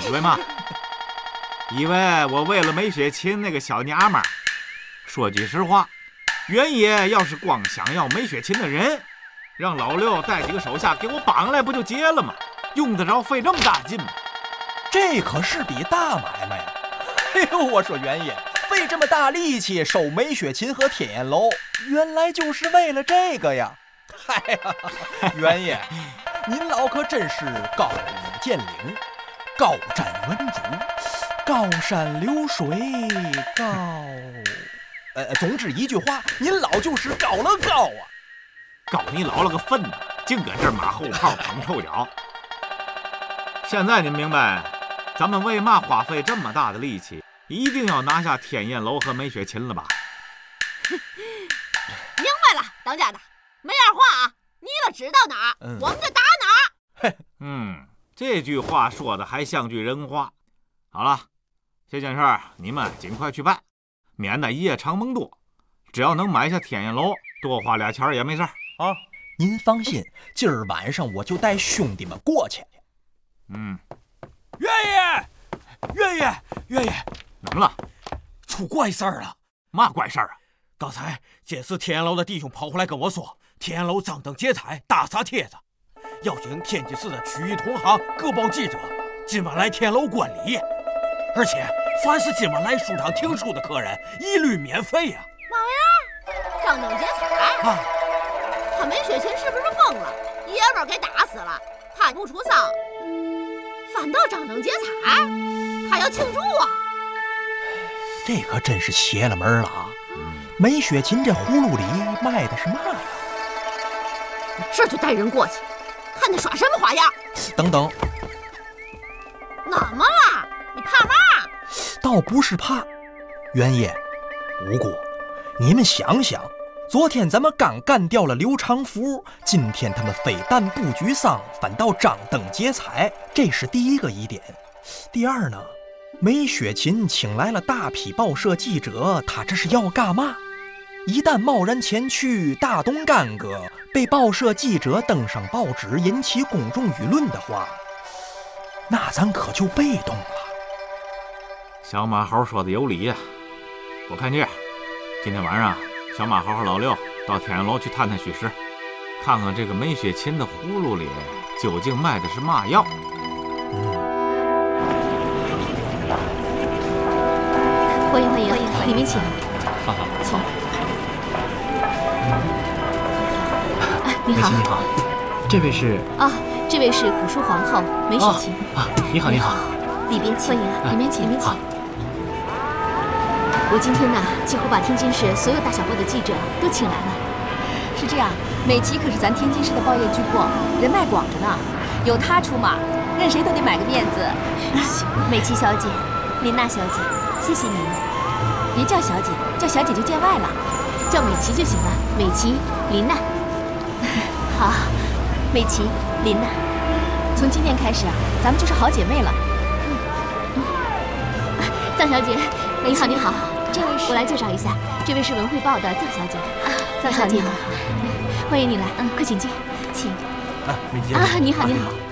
以为嘛？以为我为了梅雪琴那个小娘们儿。说句实话，袁爷要是光想要梅雪琴的人，让老六带几个手下给我绑来不就结了吗？用得着费这么大劲吗？ 这可是笔大买卖呀！哎呦，我说袁爷，费这么大力气守梅雪琴和天焰楼，原来就是为了这个呀！嗨呀，袁爷，您老可真是高屋建瓴，高瞻远瞩，高山流水，总之一句话，您老就是高了高啊！ 告你老了个粪呢，净搁这儿马后炮捧臭脚。现在您明白，咱们为嘛花费这么大的力气，一定要拿下天焰楼和梅雪琴了吧？ 明白了，当家的，没二话啊，你了知道哪儿，我们就打哪儿。这句话说的还像句人话。好了，这件事你们尽快去办，免得夜长梦多。只要能买下天焰楼，多花俩钱也没事啊。 您放心，今儿晚上我就带兄弟们过去。 袁爷， 怎么了？ 出怪事儿了！ 嘛怪事儿啊？ 刚才监视天焰楼的弟兄跑回来跟我说，天焰楼张灯结彩，大撒帖子，邀请天津市的区域同行各报记者今晚来天楼观礼，而且凡是今晚来书场听书的客人，一律免费呀！ 嘛玩意儿？张灯结彩啊！他梅雪琴是不是疯了？爷们儿给打死了，他不出丧，反倒张灯结彩，他要庆祝啊！ 这可真是邪了门了啊！梅雪琴这葫芦里卖的是嘛呀？ 这就带人过去，看他耍什么花样。 等等， 怎么了？你怕嘛？ 倒不是怕，袁爷、五姑，你们想想，昨天咱们刚干掉了刘长福，今天他们非但不沮丧，反倒张灯结彩，这是第一个疑点。第二呢，梅雪琴请来了大批报社记者，他这是要干嘛？一旦贸然前去，大动干戈，被报社记者登上报纸，引起公众舆论的话，那咱可就被动了。 小马猴说的有理呀，我看这样，今天晚上小马猴和老六到天焰楼去探探虚实，看看这个梅雪琴的葫芦里究竟卖的是嘛药。 欢迎，里面请。 好， 请。你好， 你好，这位是？ 这位是古书皇后梅雪琴。 你好， 里边请。欢迎，里面请。 好。 我今天呢，几乎把天津市所有大小报的记者都请来了。 是这样，美琪可是咱天津市的报业巨擘，人脉广着呢，有她出马，任谁都得买个面子。 美琪小姐，琳娜小姐，谢谢你们。别叫小姐，叫小姐就见外了，叫美琪就行了。美琪，琳娜。好，美琪，琳娜。 从今天开始啊，咱们就是好姐妹了。 臧小姐，你好。 这位是， 我来介绍一下，这位是文汇报的臧小姐。臧小姐，欢迎你来，快请进，请。 美琪。 你好。